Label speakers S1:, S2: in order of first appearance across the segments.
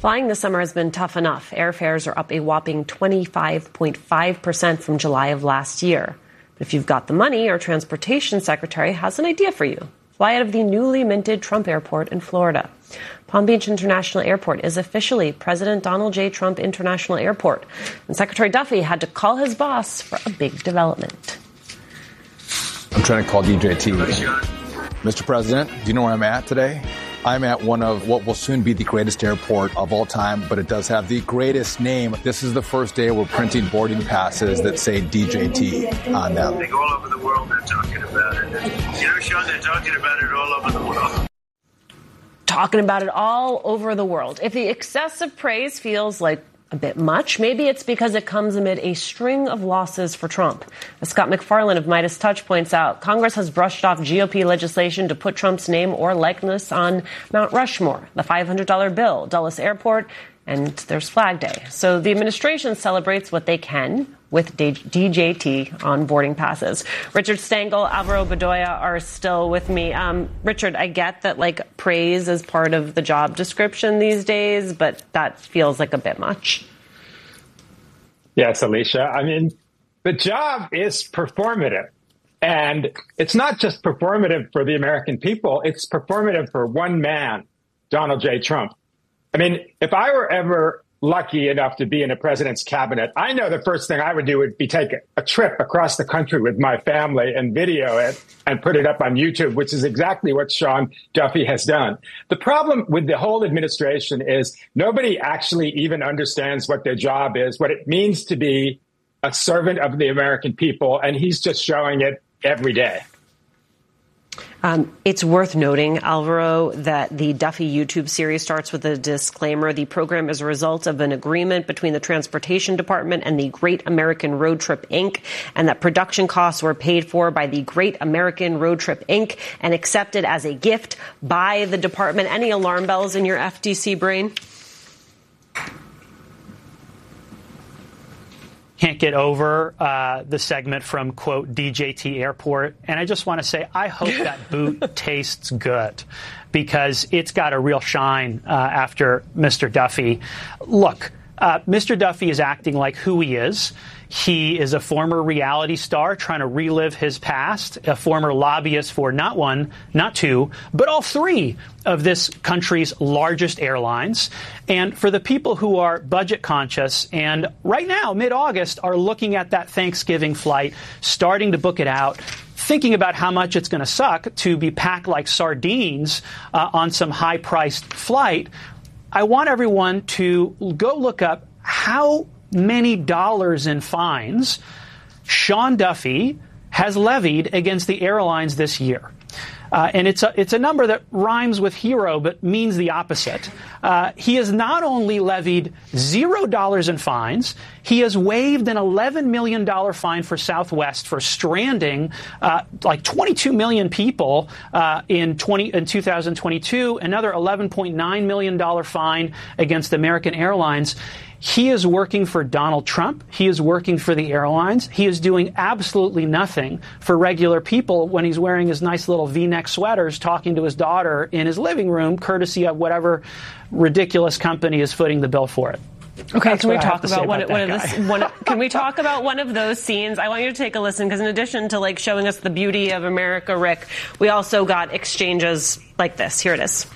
S1: Flying this summer has been tough enough. Airfares are up a whopping 25.5% from July of last year. But if you've got the money, our transportation secretary has an idea for you. Fly out of the newly minted Trump Airport in Florida. Palm Beach International Airport is officially President Donald J. Trump International Airport. And Secretary Duffy had to call his boss for a big development.
S2: I'm trying to call DJT. Mr. President, do you know where I'm at today? I'm at one of what will soon be the greatest airport of all time, but it does have the greatest name. This is the first day we're printing boarding passes that say DJT on them.
S3: I think all over the world they're talking about it. You know, Sean, they're talking about it all over the world.
S1: Talking about it all over the world. If the excessive praise feels like a bit much, maybe it's because it comes amid a string of losses for Trump. As Scott McFarlane of Midas Touch points out, Congress has brushed off GOP legislation to put Trump's name or likeness on Mount Rushmore, the $500 bill, Dulles Airport, and there's Flag Day. So the administration celebrates what they can with DJT on boarding passes. Richard Stengel, Alvaro Bedoya are still with me. Richard, I get that praise is part of the job description these days, but that feels like a bit much.
S4: Yes, Alicia. I mean, the job is performative. And it's not just performative for the American people. It's performative for one man, Donald J. Trump. I mean, if I were ever lucky enough to be in a president's cabinet, I know the first thing I would do would be take a trip across the country with my family and video it and put it up on YouTube, which is exactly what Sean Duffy has done. The problem with the whole administration is nobody actually even understands what their job is, what it means to be a servant of the American people, and he's just showing it every day.
S1: It's worth noting, Alvaro, that the Duffy YouTube series starts with a disclaimer. The program is a result of an agreement between the Transportation Department and the Great American Road Trip, Inc., and that production costs were paid for by the Great American Road Trip, Inc., and accepted as a gift by the department. Any alarm bells in your FTC brain?
S5: Can't get over the segment from, quote, DJT Airport. And I just want to say, I hope that boot tastes good, because it's got a real shine after Mr. Duffy. Look, Mr. Duffy is acting like who he is. He is a former reality star trying to relive his past, a former lobbyist for not one, not two, but all three of this country's largest airlines. And for the people who are budget conscious and right now, mid-August, are looking at that Thanksgiving flight, starting to book it out, thinking about how much it's going to suck to be packed like sardines on some high-priced flight, I want everyone to go look up how many dollars in fines Sean Duffy has levied against the airlines this year. And it's a number that rhymes with hero but means the opposite. He has not only levied $0 in fines, he has waived an $11 million fine for Southwest for stranding 22 million people in 2022, another $11.9 million fine against American Airlines. He is working for Donald Trump. He is working for the airlines. He is doing absolutely nothing for regular people when he's wearing his nice little V-neck sweaters talking to his daughter in his living room, courtesy of whatever ridiculous company is footing the bill for it.
S1: Okay, can we talk about can we talk about one of those scenes? I want you to take a listen, because in addition to showing us the beauty of America, Rick, we also got exchanges like this. Here it is.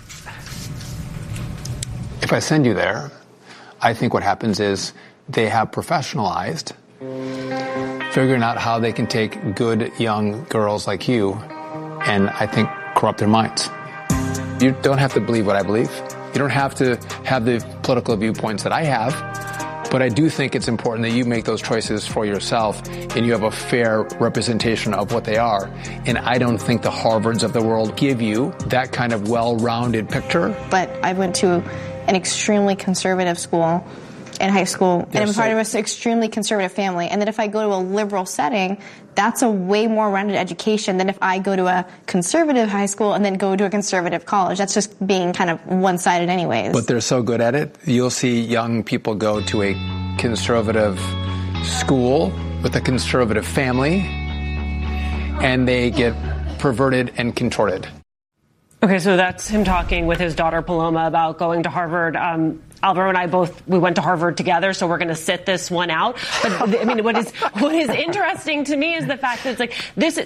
S6: If I send you there, I think what happens is they have professionalized figuring out how they can take good young girls like you and, I think, corrupt their minds. You don't have to believe what I believe. You don't have to have the political viewpoints that I have. But I do think it's important that you make those choices for yourself and you have a fair representation of what they are. And I don't think the Harvards of the world give you that kind of well-rounded picture.
S7: But I went to an extremely conservative school in high school, and I'm part of an extremely conservative family. And that if I go to a liberal setting, that's a way more rounded education than if I go to a conservative high school and then go to a conservative college. That's just being kind of one-sided anyways.
S6: But they're so good at it. You'll see young people go to a conservative school with a conservative family, and they get perverted and contorted.
S1: Okay, so that's him talking with his daughter Paloma about going to Harvard. Alvaro and I we went to Harvard together, so we're going to sit this one out. But I mean, what is interesting to me is the fact that it's like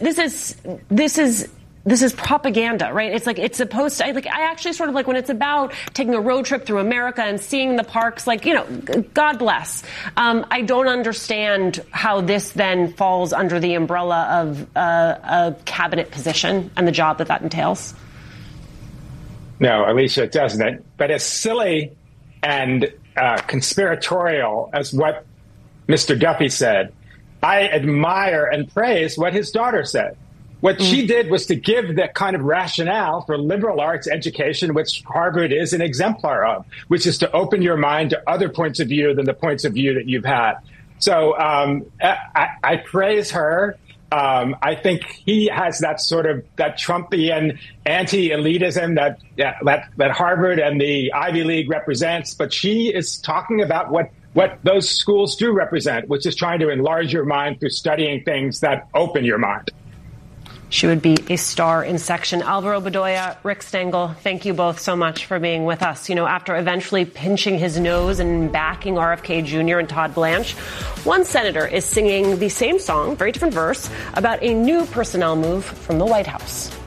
S1: this is propaganda, right? It's like it's supposed to. I actually sort of like when it's about taking a road trip through America and seeing the parks. Like, you know, God bless. I don't understand how this then falls under the umbrella of a cabinet position and the job that entails.
S4: No, Alicia, it doesn't. But as silly and conspiratorial as what Mr. Duffy said, I admire and praise what his daughter said. What she did was to give the kind of rationale for liberal arts education, which Harvard is an exemplar of, which is to open your mind to other points of view than the points of view that you've had. So I praise her. I think he has that sort of that Trumpian anti-elitism that Harvard and the Ivy League represents. But she is talking about what those schools do represent, which is trying to enlarge your mind through studying things that open your mind.
S1: She would be a star in section. Alvaro Bedoya, Rick Stengel, thank you both so much for being with us. You know, after eventually pinching his nose and backing RFK Jr. and Todd Blanche, one senator is singing the same song, very different verse, about a new personnel move from the White House.